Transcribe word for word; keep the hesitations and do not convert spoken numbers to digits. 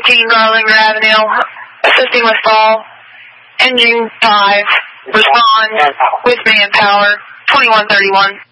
fifteen Garlinger Avenue, assisting with stall. Engine five, respond with manpower, twenty-one thirty-one.